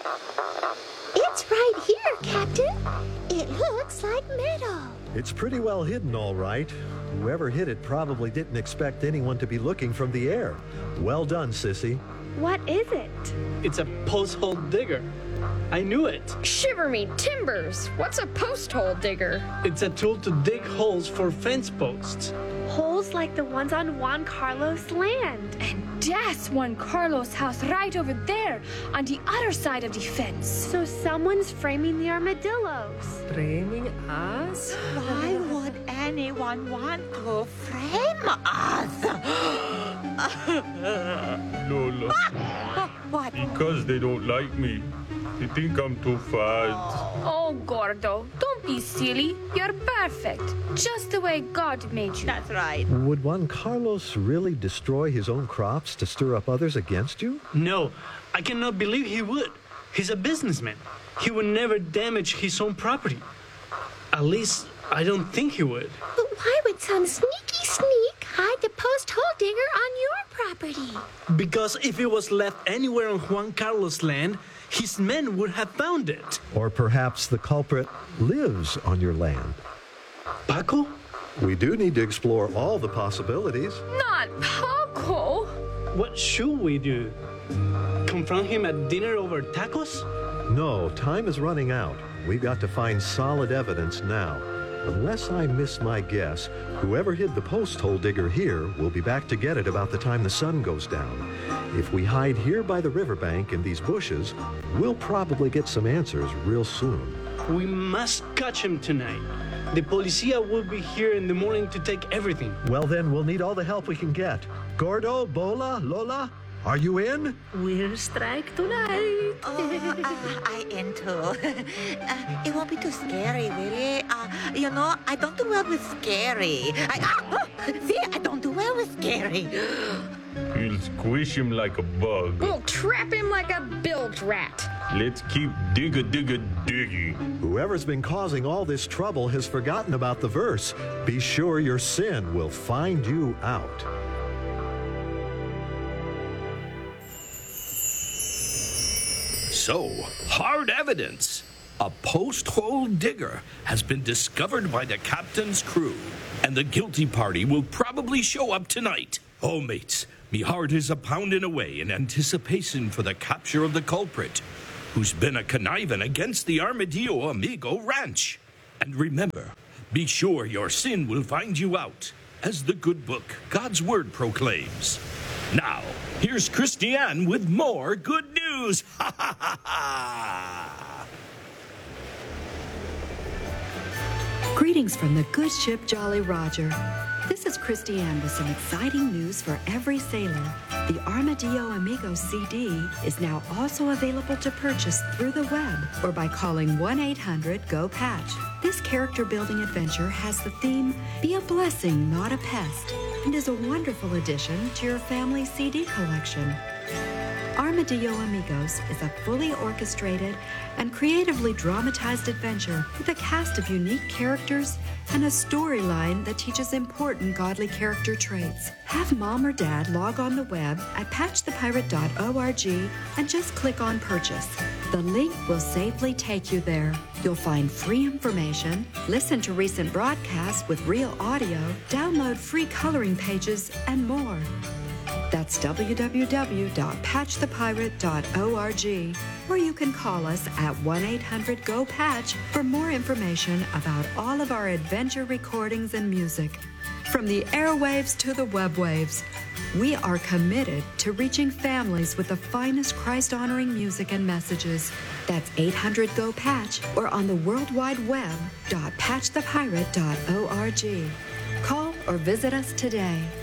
It's right here, Captain. It looks like metal. It's pretty well hidden, all right. Whoever hid it probably didn't expect anyone to be looking from the air. Well done, Sissy. What is it? It's a post hole digger. I knew it. Shiver me timbers. What's a post hole digger? It's a tool to dig holes for fence posts. Holes like the ones on Juan Carlos' land. And that's Juan Carlos' house right over there on the other side of the fence. So someone's framing the armadillos. Framing us? Why would anyone want to frame us? Lola. What? Because they don't like me. They think I'm too fat. Oh, Gordo, don't be silly. You're perfect. Just the way God made you. That's right. Would Juan Carlos really destroy his own crops to stir up others against you? No, I cannot believe he would. He's a businessman. He would never damage his own property. At least, I don't think he would. But why would some sneaky sneak hide the post hole digger on your property? Because if it was left anywhere on Juan Carlos' land, his men would have found it. Or perhaps the culprit lives on your land. Paco? We do need to explore all the possibilities. Not Paco. What should we do? Confront him at dinner over tacos? No, time is running out. We've got to find solid evidence now. Unless I miss my guess, whoever hid the post hole digger here will be back to get it about the time the sun goes down. If we hide here by the riverbank in these bushes, we'll probably get some answers real soon. We must catch him tonight. The policia will be here in the morning to take everything. Well, then we'll need all the help we can get. Gordo, Bola, Lola, are you in? We'll strike tonight. I am too. It won't be too scary, will it? I don't do well with scary. I don't do well with scary. We'll squish him like a bug. We'll trap him like a bilge rat. Let's keep digging. Whoever's been causing all this trouble has forgotten about the verse. Be sure your sin will find you out. So, hard evidence. A post hole digger has been discovered by the captain's crew, and the guilty party will probably show up tonight. Oh, mates, me heart is a pounding away in anticipation for the capture of the culprit, who's been a conniving against the Armadillo Amigo Ranch. And remember, be sure your sin will find you out, as the good book, God's Word, proclaims. Now, here's Christiane with more good news. Ha ha ha ha! Greetings from the good ship Jolly Roger. This is Christiane with some exciting news for every sailor. The Armadillo Amigos CD is now also available to purchase through the web or by calling 1-800-GO-PATCH. This character-building adventure has the theme, Be a Blessing, Not a Pest, and is a wonderful addition to your family CD collection. Armadillo Amigos is a fully orchestrated and creatively dramatized adventure with a cast of unique characters and a storyline that teaches important godly character traits. Have mom or dad log on the web at patchthepirate.org and just click on purchase. The link will safely take you there. You'll find free information, listen to recent broadcasts with real audio, download free coloring pages, and more. That's www.patchthepirate.org, or you can call us at 1-800-GO-PATCH for more information about all of our adventure recordings and music. From the airwaves to the webwaves, we are committed to reaching families with the finest Christ-honoring music and messages. That's 800-GO-PATCH or on the World Wide Web, .patchthepirate.org. Call or visit us today.